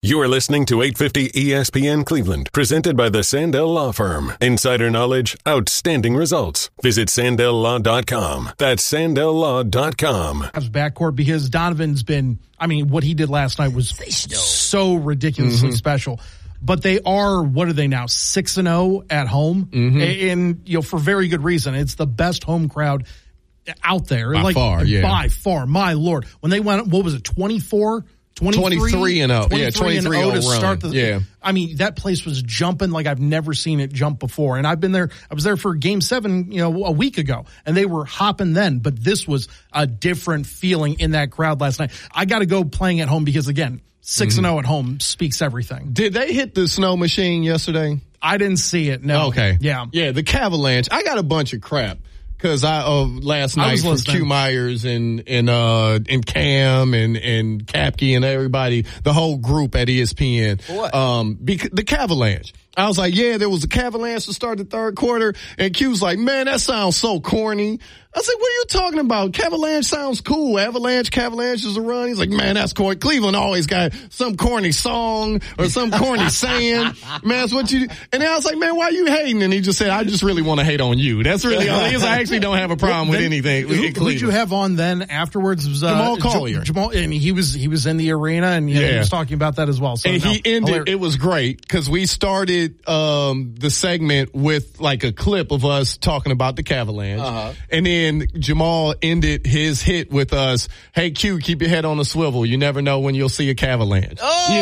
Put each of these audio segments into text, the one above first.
You are listening to 850 ESPN Cleveland, presented by the Sandell Law Firm. Insider knowledge, outstanding results. Visit SandellLaw.com. That's SandellLaw.com. Backcourt because Donovan's been, what he did last night was so ridiculously special. But they are, what are they now, 6-0 at home? And for very good reason. It's the best home crowd out there. By far, yeah. By far, my Lord. When they went, what was it, 24? 23 and 0. Yeah, 23 to run. start that place was jumping like I've never seen it jump before. And I've been there. I was there for Game 7, a week ago, and they were hopping then. But this was a different feeling in that crowd last night. I got to go playing at home because, again, 6-0 at home speaks everything. Did they hit the snow machine yesterday? I didn't see it. No. Okay. Yeah. Yeah. The Cavalanche. I got a bunch of crap. Cause last night from Q Myers and Cam and Kapke and everybody, the whole group at ESPN. What? Because the Cavalanche. I was like, yeah, there was a Cavalanche to start the third quarter. And Q's like, man, that sounds so corny. I said, what are you talking about? Cavalanche sounds cool. Cavalanche is a run. He's like, man, that's corny. Cleveland always got some corny song or some corny saying. Man, that's what you do. And then I was like, man, why are you hating? And he just said, I just really want to hate on you. That's really all it is. I actually don't have a problem with anything. Who did you have on then afterwards? Was, Jamal Collier. Jamal, and he was in the arena and he was talking about that as well. So and he ended, it was great because we started the segment with like a clip of us talking about the Cavalanche. And then Jamal ended his hit with us, hey Q, keep your head on a swivel. You never know when you'll see a Cavalanche.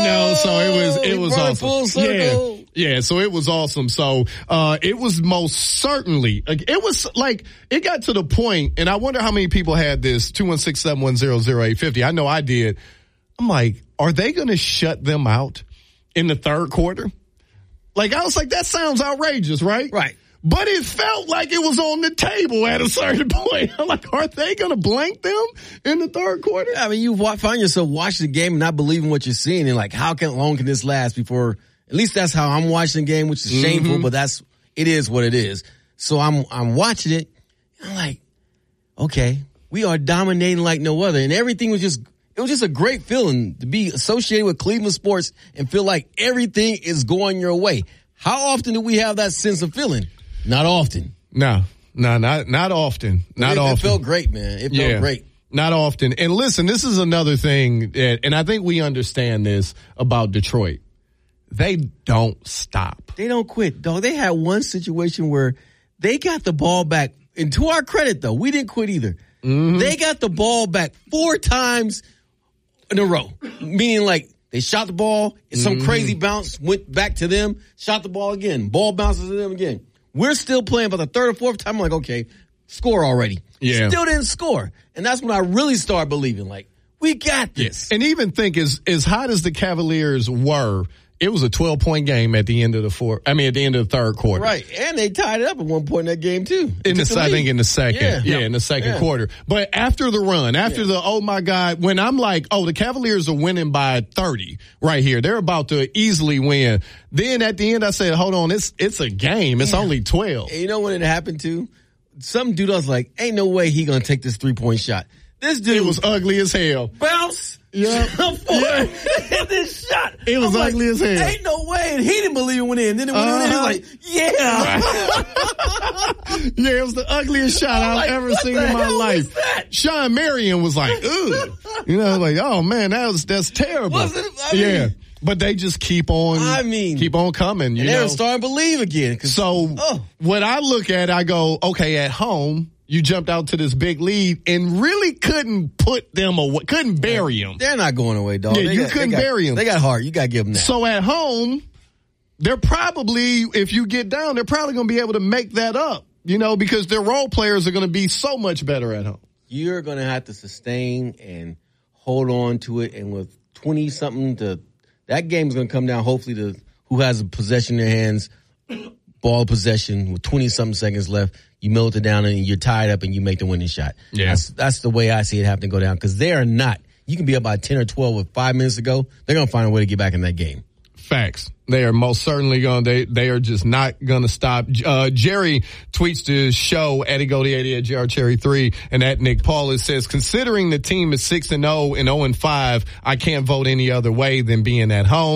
So it was awesome. Full circle. Yeah, so it was awesome. So it was most certainly, it was like, it got to the point, and I wonder how many people had this, 216-710-0850. I know I did. I'm like, are they going to shut them out in the third quarter? Like, I was like, that sounds outrageous, right? Right. But it felt like it was on the table at a certain point. I'm like, are they going to blank them in the third quarter? Yeah, you find yourself watching the game and not believing what you're seeing. And like, how long can this last before, at least that's how I'm watching the game, which is shameful, but it is what it is. So I'm watching it. I'm like, okay, we are dominating like no other. And everything was just a great feeling to be associated with Cleveland sports and feel like everything is going your way. How often do we have that sense of feeling? Not often. No, not often. Not often. It felt great, man. It felt great. Not often. And listen, this is another thing, and I think we understand this about Detroit. They don't stop. They don't quit, dog. They had one situation where they got the ball back. And to our credit, though, we didn't quit either. They got the ball back 4 times in a row. Meaning, like, they shot the ball, and some crazy bounce went back to them, shot the ball again. Ball bounces to them again. We're still playing, but the third or fourth time, I'm like, okay, score already. Yeah. Still didn't score. And that's when I really started believing, like, we got this. And even think as hot as the Cavaliers were, it was a 12-point game at the end of the third quarter. Right. And they tied it up at one point in that game, too. I think in the second. Yeah, in the second quarter. But after the run, oh my God, when I'm like, oh, the Cavaliers are winning by 30 right here. They're about to easily win. Then at the end, I said, hold on, it's a game. It's only 12. And you know when it happened, too? Some dude was like, ain't no way he gonna take this 3-point shot. This dude was ugly as hell. Bounce. Yeah. This shot. It was ugly as hell. Ain't no way. And he didn't believe it went in. Then it went in. He was like, yeah. Yeah, it was the ugliest shot I've ever seen in my life. Sean Marion was like, ooh. Like, oh man, that's terrible. Yeah. But they just keep on coming. They're starting to believe again. So when I look at it, I go, okay, at home, you jumped out to this big lead and really couldn't put them away, couldn't bury them. They're not going away, dog. Yeah, you couldn't bury them. They got heart. You got to give them that. So at home, they're probably, if you get down, they're probably going to be able to make that up, because their role players are going to be so much better at home. You're going to have to sustain and hold on to it. And with 20-something that game is going to come down hopefully to who has a possession in their hands, ball possession with 20-something seconds left. You melt it down and you're tied up and you make the winning shot. Yeah. That's the way I see it having to go down because they are not. You can be up by 10 or 12 with 5 minutes to go. They're going to find a way to get back in that game. Facts. They are most certainly they are just not going to stop. Jerry tweets the show at Egodi80 at JRCherry3 and at Nick Paulus says, considering the team is 6-0 and 0-5, I can't vote any other way than being at home.